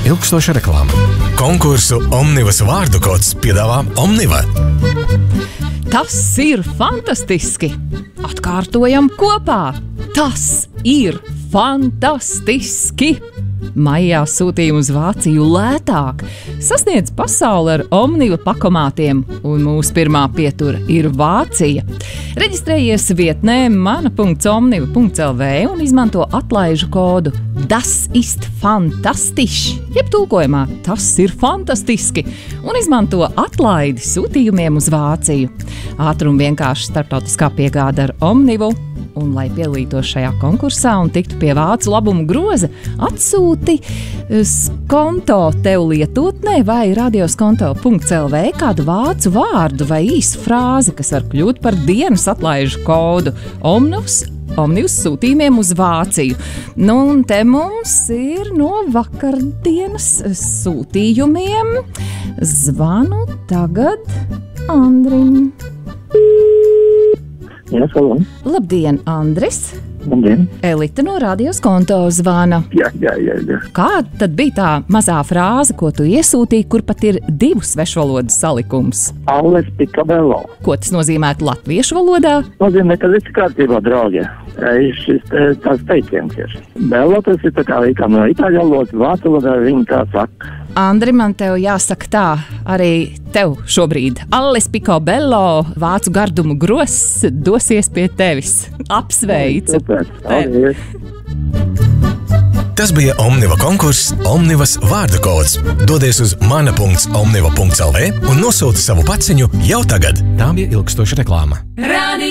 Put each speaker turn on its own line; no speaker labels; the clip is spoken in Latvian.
ilgstoša reklāma. Konkursu Omnivas vārdu kods piedāvā Omniva.
Tas ir fantastiski! Atkārtojam kopā! Tas ir fantastiski! Maijā sūtījumu uz Vāciju lētāk. Sasniedz pasauli ar Omniva pakomātiem, un mūsu pirmā pietura ir Vācija. Reģistrējies vietnē mana.omniva.lv un izmanto atlaižu kodu Das ist fantastisch, jeb tulkojumā tas ir fantastiski, un izmanto atlaidi sūtījumiem uz Vāciju. Ātri un vienkārši starptautiskā piegāde ar Omnivu. Un, lai piedalītos šajā konkursā un tiktu pie vācu labumu groza, atsūti konto tev lietotnē vai radioskonto.lv kādu vācu vārdu vai īsu frāzi, kas var kļūt par dienas atlaižu kodu Omnivas sūtījumiem uz Vāciju. Nu, un te mums ir no vakardienas sūtījumiem. Zvanu tagad Andrim.
Jā, salam.
Labdien, Andris!
Labdien!
Elita no radioskonto zvana.
Jā.
Kāda tad bija tā mazā frāze, ko tu iesūtīji, kur pat ir 2 svešvalodas salikums?
Alles tika bello.
Ko tas nozīmētu latviešu valodā?
Nozīmē, ka viss kārtībā, draugi. Šis tās teiciens ir. Bello tas ir tā kā no itāļu valodas, vācu valodā viņi tā saka.
Andri, man tev jāsaka tā, arī tev šobrīd. Alles piko bello, vācu gardumu gross, dosies pie tevis. Apsveicu!
Super,
Tas bija Omniva konkurss Omnivas vārdu kods. Dodies uz mana.omniva.lv un nosūti savu paciņu jau tagad. Tā bija ilgstoša reklāma.